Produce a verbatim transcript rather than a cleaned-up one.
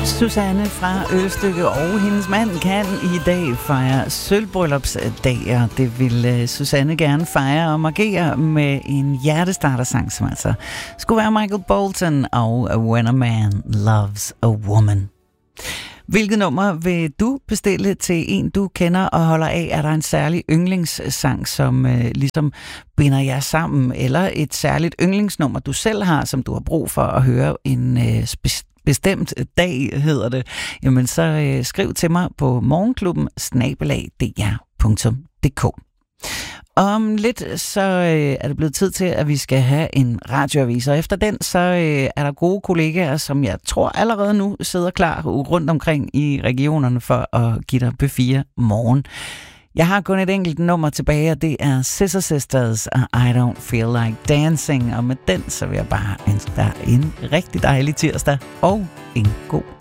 Susanne fra Ølstykke og hendes mand kan i dag fejre sølvbryllupsdag, og det vil Susanne gerne fejre og markere med en hjertestartersang, som altså skulle være Michael Bolton og When a Man Loves a Woman. Hvilket nummer vil du bestille til en, du kender og holder af? Er der en særlig yndlingssang, som øh, ligesom binder jer sammen? Eller et særligt yndlingsnummer, du selv har, som du har brug for at høre en øh, spe- bestemt dag, hedder det? Jamen så øh, skriv til mig på morgenklubben snabel-a d r punktum d k. Om lidt så øh, er det blevet tid til, at vi skal have en radioavis, og efter den så øh, er der gode kollegaer, som jeg tror allerede nu sidder klar rundt omkring i regionerne for at give dig P fire morgen. Jeg har kun et enkelt nummer tilbage, og det er Scissor Sisters og I Don't Feel Like Dancing, og med den så vil jeg bare ønske dig en rigtig dejlig tirsdag og en god